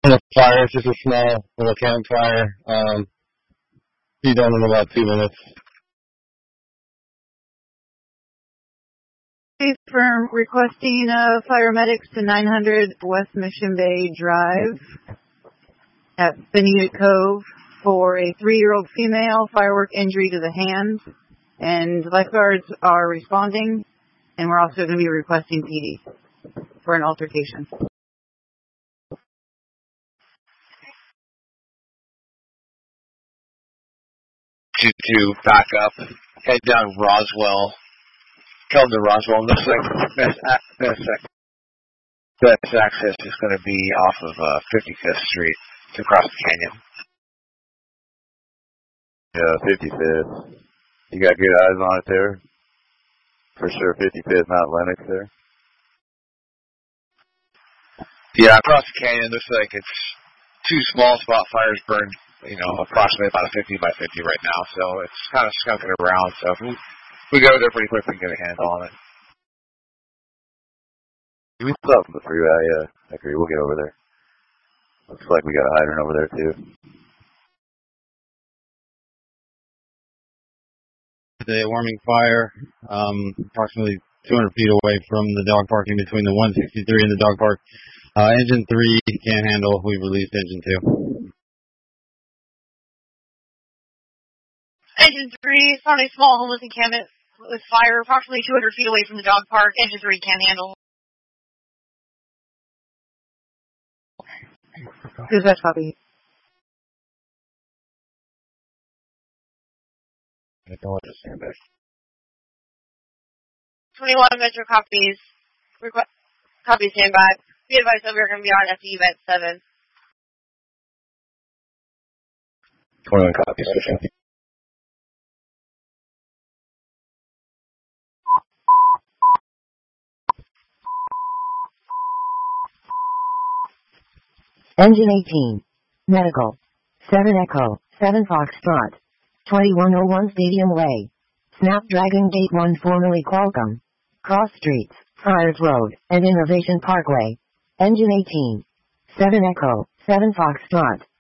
On the fire, it's just a small little campfire. Be done in about 2 minutes. For requesting paramedics to 900 West Mission Bay Drive at Benita Cove for a 3-year-old female firework injury to the hand. And lifeguards are responding, and we're also going to be requesting PD for an altercation. To back up, head down Roswell. Come to Roswell. Looks like best access is going to be off of 55th Street to cross the canyon. Yeah, 55th. You got good eyes on it there? For sure, 55th, Mount Lennox there. Yeah, across the canyon, looks like it's 2 small spot fires burned, approximately about a 50 by 50 right now. So it's kind of skunking around. So if we go there pretty quick, we can get a handle on it. We still have the freeway, yeah. I agree, we'll get over there. Looks like we got a hydrant over there, too. The warming fire, approximately 200 feet away from the dog park, in between the 163 and the dog park. Engine 3 can't handle. We've released engine 2. Engine 3 found a small homeless encampment with fire approximately 200 feet away from the dog park. Engine 3 can't handle. Dispatch copy. I don't understand that. 21 Metro copies. Copy standby. Be advised that we're going to be on FE event 7. 21 copies. Engine 18. Medical. 7 Echo. 7 Foxtrot. 2101 Stadium Way. Snapdragon Gate 1 formerly Qualcomm. Cross Streets, Friars Road, and Innovation Parkway. Engine 18. 7 Echo. 7 Foxtrot.